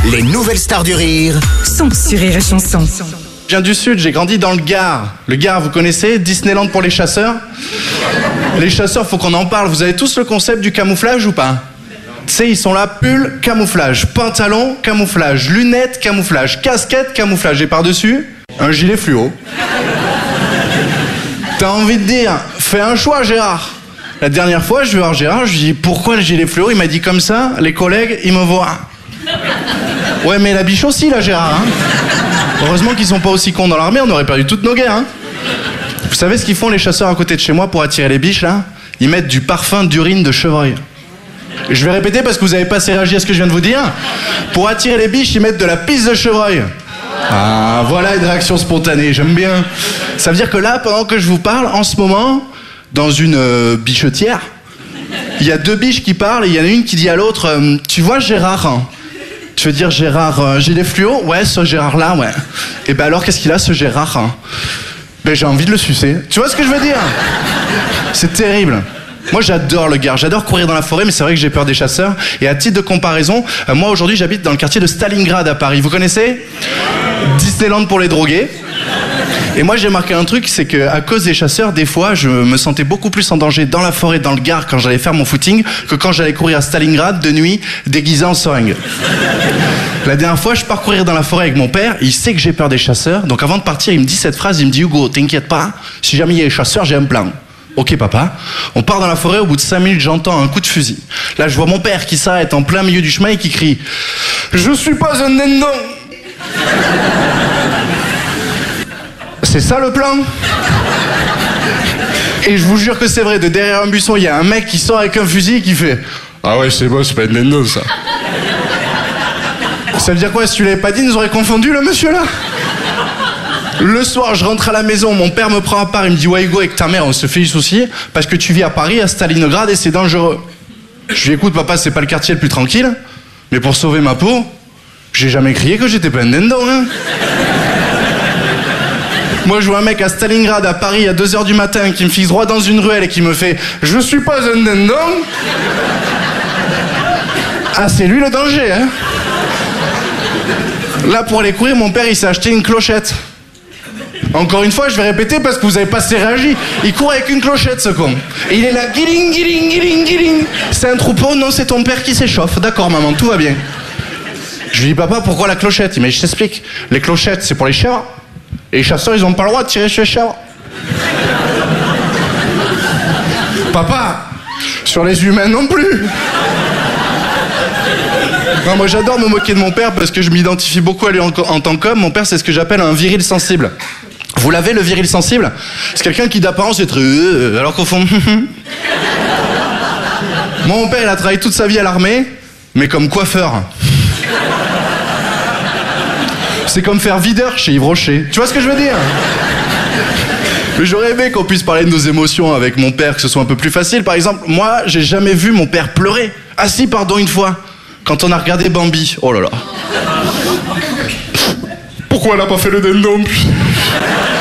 Les nouvelles stars du rire sont sur Rire et Chanson. Je viens du sud, j'ai grandi dans le Gard. Le Gard, vous connaissez? Disneyland pour les chasseurs. Les chasseurs, faut qu'on en parle. Vous avez tous le concept du camouflage ou pas? Tu sais, ils sont là, pull, camouflage, pantalon, camouflage, lunettes, camouflage, casquette, camouflage. Et par-dessus, un gilet fluo. T'as envie de dire, fais un choix, Gérard. La dernière fois, je vais voir Gérard, je lui dis, pourquoi le gilet fluo? Il m'a dit comme ça, les collègues, ils me voient. Ouais, mais la biche aussi, là, Gérard. Hein. Heureusement qu'ils sont pas aussi cons dans l'armée, on aurait perdu toutes nos guerres. Hein. Vous savez ce qu'ils font, les chasseurs à côté de chez moi, pour attirer les biches, là? Ils mettent du parfum d'urine de chevreuil. Je vais répéter parce que vous avez pas assez réagi à ce que je viens de vous dire. Pour attirer les biches, ils mettent de la pisse de chevreuil. Ah, voilà une réaction spontanée, j'aime bien. Ça veut dire que là, pendant que je vous parle, en ce moment, dans une bichetière, il y a deux biches qui parlent et il y en a une qui dit à l'autre, tu vois Gérard hein? Tu veux dire Gérard gilet fluo? Ouais, ce Gérard-là, ouais. Et ben alors, qu'est-ce qu'il a, ce Gérard hein? Ben j'ai envie de le sucer. Tu vois ce que je veux dire? C'est terrible. Moi j'adore le Gard, j'adore courir dans la forêt, mais c'est vrai que j'ai peur des chasseurs. Et à titre de comparaison, moi aujourd'hui j'habite dans le quartier de Stalingrad à Paris. Vous connaissez? Disneyland pour les drogués. Et moi j'ai remarqué un truc, c'est qu'à cause des chasseurs, des fois je me sentais beaucoup plus en danger dans la forêt, dans le Gard, quand j'allais faire mon footing, que quand j'allais courir à Stalingrad de nuit, déguisé en seringue. La dernière fois, je pars courir dans la forêt avec mon père, il sait que j'ai peur des chasseurs, donc avant de partir, il me dit cette phrase, il me dit Hugo, t'inquiète pas, si jamais il y a des chasseurs, j'ai un plan. Ok papa, on part dans la forêt, au bout de 5 minutes j'entends un coup de fusil. Là je vois mon père qui s'arrête en plein milieu du chemin et qui crie « Je suis pas un dindon !» C'est ça le plan? Et je vous jure que c'est vrai, de derrière un buisson, il y a un mec qui sort avec un fusil et qui fait « Ah ouais c'est bon, c'est pas une dindon ça !» Ça veut dire quoi? Si tu l'avais pas dit, ils nous auraient confondu le monsieur là? Le soir, je rentre à la maison, mon père me prend à part, il me dit « Ouais Hugo, avec ta mère, on se fait du souci, parce que tu vis à Paris, à Stalingrad, et c'est dangereux. » Je lui dis « Écoute papa, c'est pas le quartier le plus tranquille, mais pour sauver ma peau, j'ai jamais crié que j'étais pas un dindon, hein. » Moi, je vois un mec à Stalingrad, à Paris, à 2h du matin, qui me fixe droit dans une ruelle et qui me fait « Je suis pas un dindon !» Ah, c'est lui le danger, hein. Là, pour aller courir, mon père, il s'est acheté une clochette. Encore une fois, je vais répéter parce que vous avez pas assez réagi. Il court avec une clochette, ce con. Et il est là, guiling, guiling, guiling, guiling. C'est un troupeau? Non, c'est ton père qui s'échauffe. D'accord, maman, tout va bien. Je lui dis, papa, pourquoi la clochette? Il m'a dit, je t'explique. Les clochettes, c'est pour les chèvres. Et les chasseurs, ils ont pas le droit de tirer sur les chèvres. Papa, sur les humains non plus. Non, moi j'adore me moquer de mon père parce que je m'identifie beaucoup à lui en tant qu'homme. Mon père, c'est ce que j'appelle un viril sensible. Vous l'avez, le viril sensible? C'est quelqu'un qui d'apparence est très... alors qu'au fond... Mon père, il a travaillé toute sa vie à l'armée, mais comme coiffeur. C'est comme faire videur chez Yves Rocher. Tu vois ce que je veux dire? Mais j'aurais aimé qu'on puisse parler de nos émotions avec mon père, que ce soit un peu plus facile. Par exemple, moi, j'ai jamais vu mon père pleurer. Ah si, pardon, une fois. Quand on a regardé Bambi. Oh là là. Pourquoi elle a pas fait le dindon?